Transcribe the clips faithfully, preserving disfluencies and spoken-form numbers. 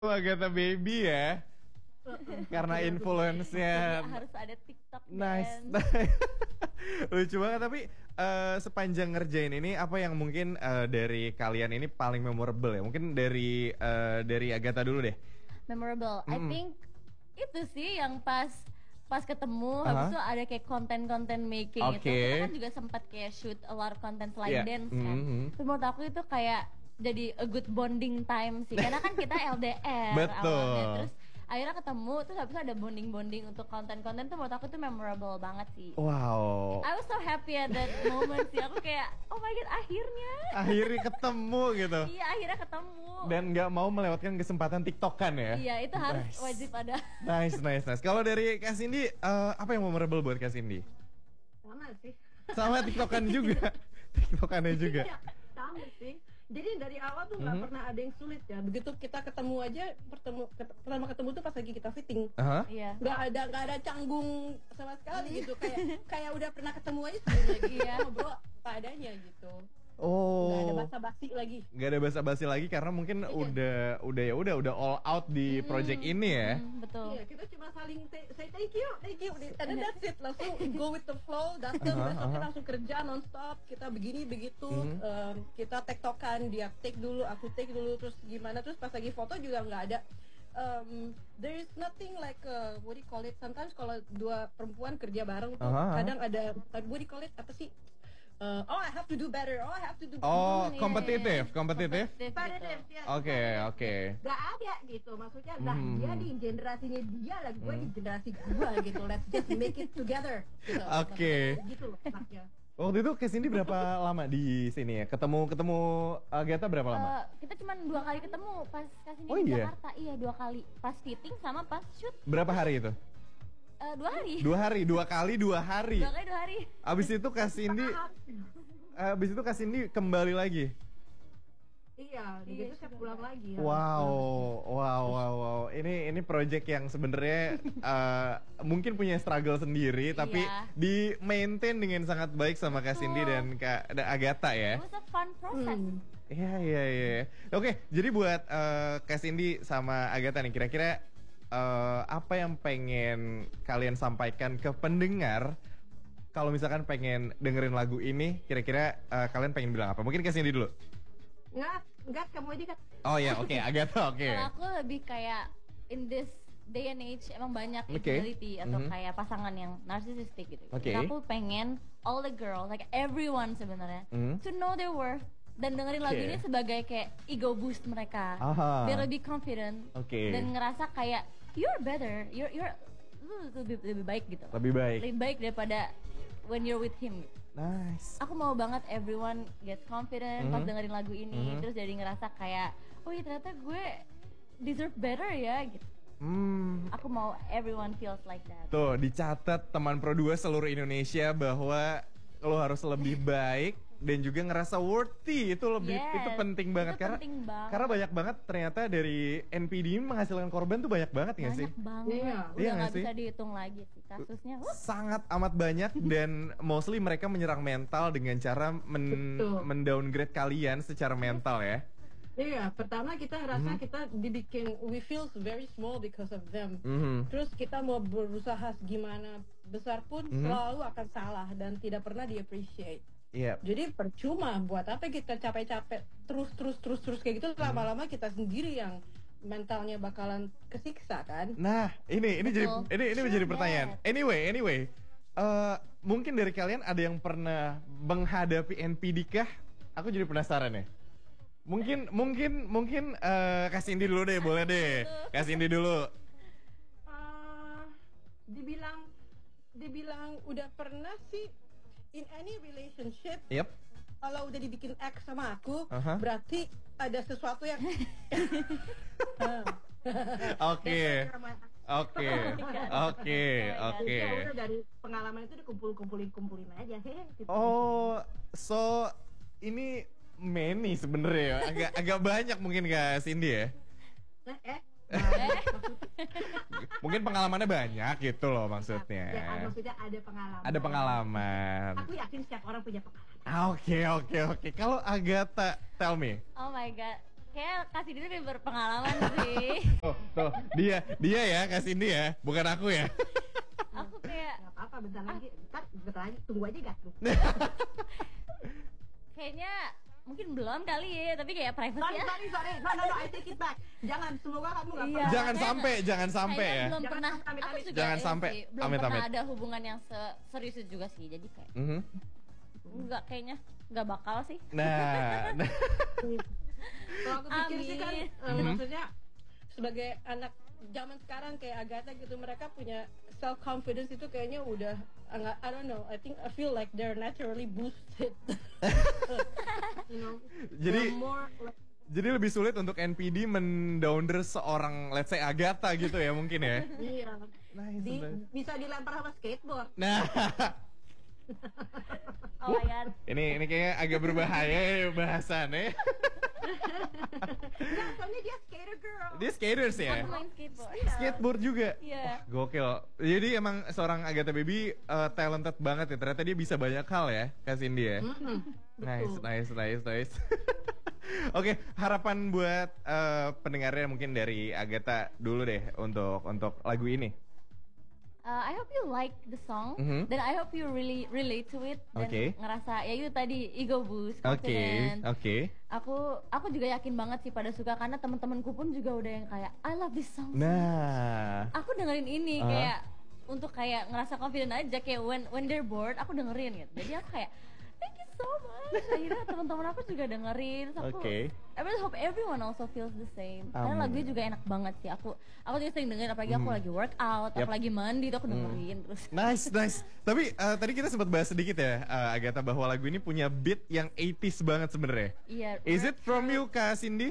Agatha Baby ya. Karena influence-nya harus ada TikTok nice. dance. Lucu banget. Tapi uh, sepanjang ngerjain ini, apa yang mungkin uh, dari kalian ini paling memorable ya? Mungkin dari uh, dari Agatha dulu deh. Memorable, Mm-mm. I think itu sih yang pas pas ketemu, Uh-huh. habis itu ada kayak konten-konten making Oke. itu. Kita kan juga sempat kayak shoot a lot of content selain Yeah. dance kan. Mhm. Terus menurut aku itu kayak jadi a good bonding time sih. Karena kan kita L D R Betul. awalnya. Terus akhirnya ketemu, terus habis itu ada bonding-bonding untuk konten-konten tuh menurut aku tuh memorable banget sih. Wow. I was so happy at that moment sih. Aku kayak, oh my god, akhirnya. Akhirnya ketemu gitu. Iya, akhirnya ketemu. Dan nggak mau melewatkan kesempatan TikTokan ya. Iya, itu harus Nice. wajib ada. Nice, nice, nice. Kalau dari Kak Cindy, uh, apa yang memorable buat Kak Cindy? Sama sih. Sama TikTokan juga. TikTokannya juga. Iya, sama sih. Jadi dari awal tuh nggak Mhm. pernah ada yang sulit ya. Begitu kita ketemu aja, pertemu ket- pertama ketemu tuh pas lagi kita fitting. Aha. Iya. Nggak ada nggak ada canggung sama sekali gitu. Kayak kayak udah pernah ketemu aja sebelum lagi Iya. ngobrol apa adanya gitu. Oh. Nggak ada basa-basi lagi. Nggak ada basa-basi lagi karena mungkin Iya. udah udah ya udah udah all out di project ini ya. Hmm, betul. Iya, kita cuma saling say, say thank you, thank you, and then that's it. Langsung go with the flow, datang Aha, besoknya aha. langsung kerja nonstop. Kita begini begitu, Mhm. em, kita tektokan, dia take dulu, aku take dulu, terus gimana, terus pas lagi foto juga nggak ada. Um, there is nothing like uh, what do you call it? Sometimes kalau dua perempuan kerja bareng tuh Aha, aha. kadang ada uh, what do you call it? Apa sih? Uh, oh, I have to do better. Oh, I have to do. Oh, Hmm, iya, kompetitif, iya. kompetitif. Kompetitif Competitive, gitu. ya. Oke, oke. Gak ada gitu, maksudnya lah Hmm. dia di generasinya dia lah, gue di generasi gue gitu, let's just make it together gitu. Oke. Maksudnya gitu loh anaknya. Waktu itu Kak Cindy berapa lama di sini ya? Ketemu ketemu Agatha berapa lama? Eh, kita cuma dua kali ketemu pas kasih Oh, di iya? Jakarta. Iya, dua kali. Pas fitting sama pas shoot. Berapa hari itu? Eh, dua hari. Dua hari, dua kali dua hari. Dua kali dua hari. Abis itu Kak Cindy, abis itu Kak Cindy kembali lagi. Iya, Iya, gitu saya sudah. pulang lagi. ya. Wow, wow, wow, wow. Ini ini project yang sebenarnya eh, mungkin punya struggle sendiri, tapi Iya. di maintain dengan sangat baik sama Kak Cindy Betul. dan Kak dan Agatha ya. It was a fun process. Hmm. Iya, iya, iya. Oke, jadi buat eh, Kak Cindy sama Agatha nih, kira-kira eh, apa yang pengen kalian sampaikan ke pendengar? Kalau misalkan pengen dengerin lagu ini, kira-kira eh, kalian pengen bilang apa? Mungkin Kak Cindy dulu. Nggak, nggak kamu aja kan. Oh ya, oke, Agatha, oke. Kalau aku lebih kayak in this day and age emang banyak Oke. infidelity atau Mhm. kayak pasangan yang narcissistic gitu. Oke. Jadi aku pengen all the girls, like everyone sebenarnya, Mhm. to know their worth dan dengerin lagu Oke. ini sebagai kayak ego boost mereka, Aha. biar lebih confident Oke. dan ngerasa kayak you're better, you're you're lu lebih lebih baik gitu. Lebih baik. Lebih baik daripada when you're with him. Nice. Aku mau banget everyone get confident pas Mhm. dengerin lagu ini, Mhm. terus jadi ngerasa kayak, oh iya ternyata gue deserve better ya gitu. Hmm. Aku mau everyone feels like that. Tuh, dicatat teman Pro dua seluruh Indonesia bahwa lo harus lebih baik dan juga ngerasa worthy. Itu lebih Yes, itu penting banget itu karena penting banget. karena banyak banget ternyata dari N P D ini menghasilkan korban tuh banyak banget nggak sih? Banyak banget, Iya. udah Iya nggak nggak sih? bisa dihitung lagi sih kasusnya. Wah, Sangat amat banyak dan mostly mereka menyerang mental dengan cara men Betul. mendowngrade kalian secara mental ya. Iya, pertama kita ngerasa Mhm. kita dibikin, we feel very small because of them. Mhm. Terus kita mau berusaha gimana besar pun Mhm. selalu akan salah dan tidak pernah di appreciate. Iya. Jadi percuma buat apa kita capek-capek terus terus terus terus kayak gitu, lama-lama kita sendiri yang mentalnya bakalan kesiksa kan. Nah, ini ini jadi Betul. ini ini menjadi Sure, pertanyaan. Dad. Anyway, anyway, eh, mungkin dari kalian ada yang pernah menghadapi N P D kah? Aku jadi penasaran ya. Mungkin mungkin mungkin eh, Kak Cindy dulu deh, boleh deh. Kak Cindy dulu. Ah, dibilang dibilang udah pernah sih in any relationship. Yep. Kalau udah dibikin X sama aku, Aha. berarti ada sesuatu yang Oke. Oke. Oke, oke. Ya udah dari pengalaman itu dikumpul-kumpulin kumpulin aja, hehe. Gitu. Oh, so ini many sebenarnya ya. Agak agak banyak mungkin Kak Cindy ya. Eh, eh. eh, Mungkin pengalamannya banyak gitu loh Ya, maksudnya. maksudnya ada pengalaman. Ada pengalaman. Aku yakin setiap orang punya pengalaman. Ah, Oke, oke, oke. Kalau Agatha, tell me. oh my god, Kayak kasih dia lebih berpengalaman sih. Oh, tuh, dia, dia ya, Kak Cindy ya, bukan aku ya. Aku kayak Gak apa-apa, bentar lagi, bentar, bentar lagi, tunggu aja gak tuh. kayaknya mungkin belum kali ya, tapi kayak privacy Sorry, ya. sorry, sorry, no, no, no, I take it back. Jangan, semoga kamu gak Iya. pernah. Jangan makanya sampai, jangan sampai Kayaknya ya. belum Jangan pernah, sampai, aku amit-amit. juga Jangan ini sampai, sih, belum amit-amit. pernah ada hubungan yang se- serius itu juga sih, jadi kayak Mhm. enggak, kayaknya enggak bakal sih. Nah, nah. Kalau aku pikir sih kan, Amin. eh, Mhm. maksudnya sebagai anak zaman sekarang kayak Agatha gitu, mereka punya self confidence itu kayaknya udah enggak, I don't know, I think I feel like they're naturally boosted. You know, Jadi they're more like, jadi lebih sulit untuk N P D mendowner seorang let's say Agatha gitu ya mungkin ya. iya, Nice. Di, nice. bisa dilempar sama skateboard. Nah, Oh my god. ini ini kayaknya agak berbahaya ya bahasannya. Enggak, soalnya dia skater girl. Dia skaters ya. Aku main skateboard. Skateboard juga. Iya. Wah, gokil. Jadi emang seorang Agatha Baby uh, talented banget ya. Ternyata dia bisa banyak hal ya, Kak Cindy ya. Mhm, Nice, betul. nice, nice, nice. Oke, harapan buat uh, pendengarnya mungkin dari Agatha dulu deh untuk untuk lagu ini. Uh, I hope you like the song Mhm. dan I hope you really relate to it dan Oke. ngerasa ya itu tadi ego boost, Oke, confidence. oke. Aku aku juga yakin banget sih pada suka karena teman-temanku pun juga udah yang kayak I love this song. Nah, Aku dengerin ini Ah. kayak untuk kayak ngerasa confident aja kayak when when they're bored aku dengerin gitu. Jadi aku kayak thank you so much. Akhirnya teman-teman aku juga dengerin. Terus aku Oke. I really hope everyone also feels the same. Karena Amin. lagunya juga enak banget sih. Aku aku juga sering dengerin apalagi aku Hmm. lagi workout, Yep. aku lagi mandi tuh aku Hmm. dengerin terus. nice, nice. Tapi uh, tadi kita sempat bahas sedikit ya, uh, Agatha, bahwa lagu ini punya beat yang eighties banget sebenarnya. Iya. Is it from you, Kak Cindy?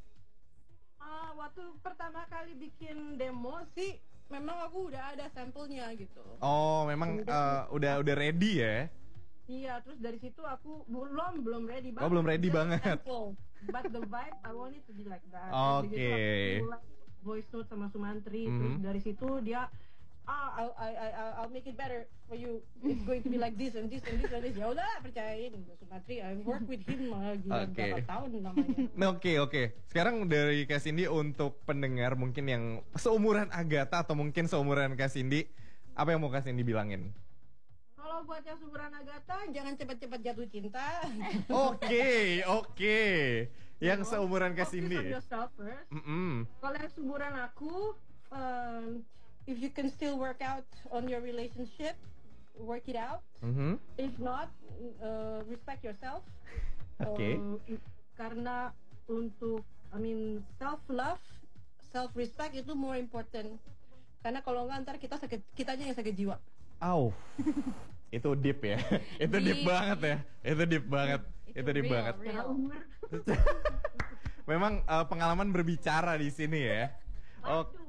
ah, waktu pertama kali bikin demo sih, memang aku udah ada sampelnya gitu. Oh, memang uh, udah udah ready ya? Iya, terus dari situ aku belum belum ready banget. Oh, belum ready Just banget. sample. But the vibe I want it to be like that. Oke. Jadi gitu aku mulai voice note sama Sumantri, terus Mhm. dari situ dia ah I'll, I, I, I'll- I'll make it better for you. It's going to be like this and this and this and this. Ya udah, percayain Sumantri. I work with him uh, gila Oke. berapa tahun namanya. Nah, Oke, oke. Sekarang dari Kak Cindy untuk pendengar mungkin yang seumuran Agatha atau mungkin seumuran Kak Cindy, apa yang mau Kak Cindy bilangin? Kalau buat yang seumuran Agatha, jangan cepat-cepat jatuh cinta. Oke, oke. Yang seumuran Kak Focus on Cindy. yourself first. Mm-mm. Kalau yang seumuran aku, um, if you can still work out on your relationship, work it out. Mhm. If not, uh, respect yourself. Oke. Um, karena untuk, I mean, self love, self respect itu more important. Karena kalau nggak ntar kita sakit, kitanya yang sakit jiwa. Au. Itu deep ya. Itu deep Deep. banget ya. Itu deep banget. Itu deep real, banget. real. Umur. Memang uh, pengalaman berbicara di sini ya. Oke.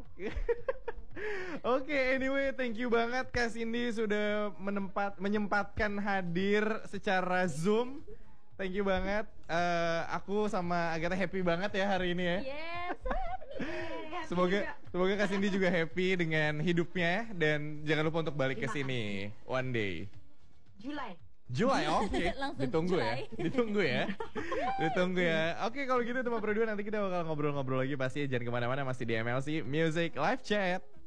Oke, anyway, thank you banget Kak Cindy sudah menempat menyempatkan hadir secara Zoom. Thank you banget. Eh, aku sama Agatha happy banget ya hari ini ya. Yes. Semoga semoga Kak Cindy juga happy dengan hidupnya dan jangan lupa untuk balik ke Terima sini one day. Julai. Julai, oke. Langsung Ditunggu ya. Julai. Ditunggu ya. Ditunggu ya. Oke, kalau gitu teman berdua nanti kita bakal ngobrol-ngobrol lagi pasti jangan kemana-mana masih di M L C Music Live Chat.